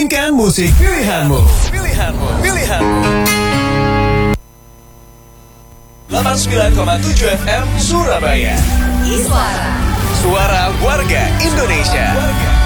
Mainkan musik pilihanmu. Pilihanmu. Pilihanmu. 89,7 FM Surabaya. Iswara. Suara warga Indonesia.